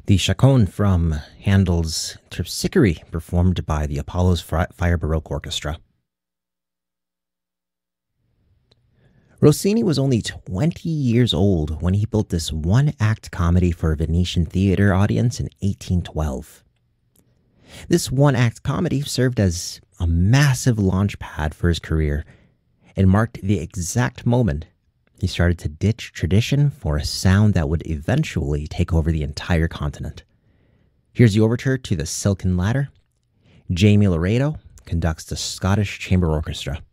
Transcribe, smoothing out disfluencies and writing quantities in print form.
The chaconne from Handel's Terpsichore, performed by the Apollo's Fire Baroque Orchestra. Rossini was only 20 years old when he built this one-act comedy for a Venetian theater audience in 1812. This one-act comedy served as a massive launch pad for his career and marked the exact moment he started to ditch tradition for a sound that would eventually take over the entire continent. Here's the overture to The Silken Ladder. Jamie Laredo conducts the Scottish Chamber Orchestra.